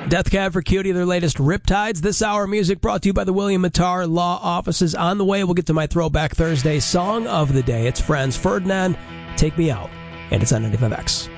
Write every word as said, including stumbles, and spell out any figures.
Death Cab for Cutie, their latest Riptides. This hour music brought to you by the William Mattar Law Offices. On the way, we'll get to my Throwback Thursday song of the day. It's Franz Ferdinand, Take Me Out, and it's on ninety-five X.